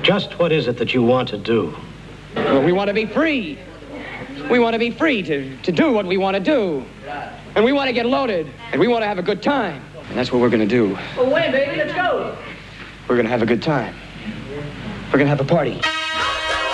Just what is it that you want to do? Well, we want to be free. We want to be free to do what we want to do. And we want to get loaded. And we want to have a good time. And that's what we're going to do. Well, when, baby? Let's go. We're going to have a good time. We're going to have a party.